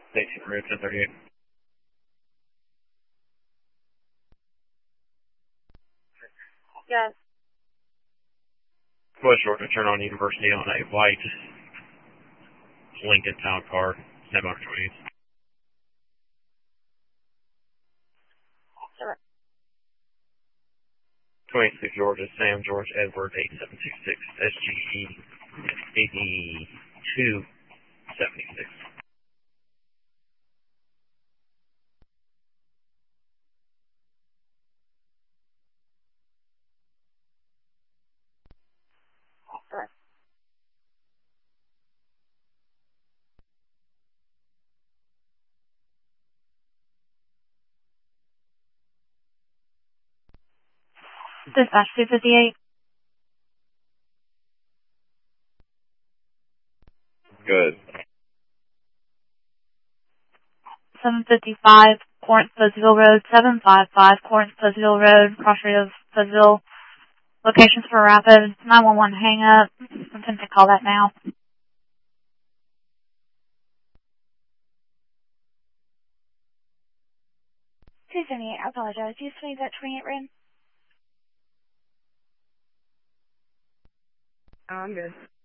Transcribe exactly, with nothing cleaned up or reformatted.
Station Route ten thirty-eight. Yes. West Georgia, turn on University on a white Lincoln Town Car, seven twenty. Sure. twenty-six Georgia, Sam George Edward eight seven two six, S G E eighty-two seventy-six. Sure. Dispatch two fifty-eight. Good. seven fifty-five Corinth Fuzzville Road, seven five five Corinth Fuzzville Road, cross street of Fuzzville. Locations for rapid, nine one one hang up. I'm going to call that now. two seventy-eight, I apologize. Do you still need that twenty-eight red? I'm good.